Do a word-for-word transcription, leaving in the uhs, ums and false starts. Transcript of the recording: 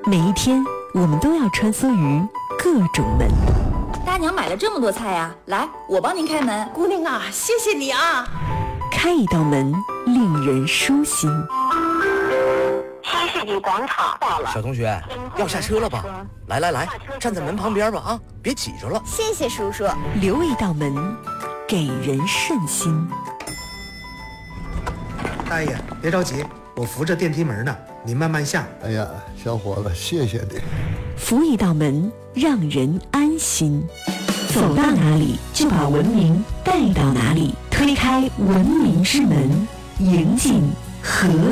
每一天，我们都要穿梭于各种门。 大娘买了这么多菜呀、啊，来，我帮您开门。 姑娘啊，谢谢你啊！ 开一道门，令人舒心。 新世纪广场到了， 小同学，要下车了吧？来来来，站在门旁边吧啊，别挤着了。 谢谢叔叔。 留一道门，给人顺心。 大爷，别着急，我扶着电梯门呢，你慢慢下。 哎呀，小伙子，谢谢你。 扶一道门，让人安心。走到哪里，就把文明带到哪里。推开文明之门，迎进和